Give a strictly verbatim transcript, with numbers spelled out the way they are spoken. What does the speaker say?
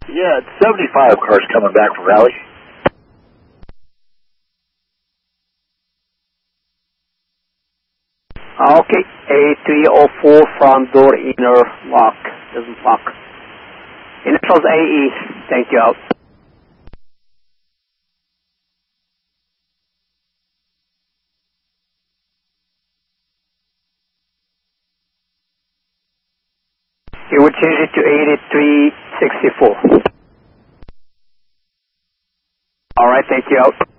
Yeah, it's seventy-five cars coming back from Raleigh. Okay, A three oh four front door inner lock, doesn't lock. Initials A E, thank you, out. You would change it to eighty-three sixty-four. Alright, thank you, out.